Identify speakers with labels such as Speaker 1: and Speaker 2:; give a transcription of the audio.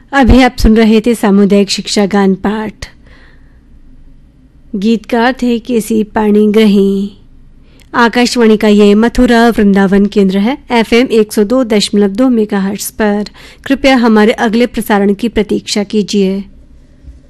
Speaker 1: अभी आप सुन रहे थे सामुदायिक शिक्षा गान पाठ। गीतकार थे केसी पाणिग्रही। आकाशवाणी का ये मथुरा वृंदावन केंद्र है FM 102.2 मेगाहर्ट्ज पर। कृपया हमारे अगले प्रसारण की प्रतीक्षा कीजिए।